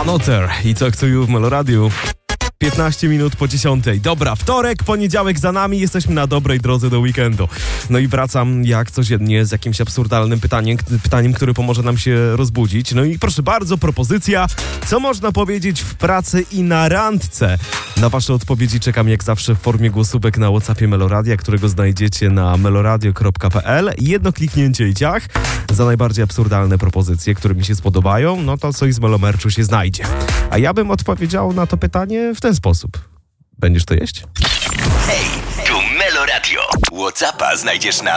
Hanoter i Talk to You w Meloradiu. 15 minut po 10. Dobra, wtorek, poniedziałek za nami, jesteśmy na dobrej drodze do weekendu. No i wracam jak codziennie z jakimś absurdalnym pytaniem, które pomoże nam się rozbudzić. No i proszę bardzo, propozycja, co można powiedzieć w pracy i na randce? Na wasze odpowiedzi czekam jak zawsze w formie głosówek na WhatsAppie Meloradia, którego znajdziecie na meloradio.pl. Jedno kliknięcie i ciach. Za najbardziej absurdalne propozycje, które mi się spodobają, no to coś z Melomerczu się znajdzie. A ja bym odpowiedział na to pytanie w ten sposób. Będziesz to jeść? Hej, tu Meloradio. WhatsAppa znajdziesz na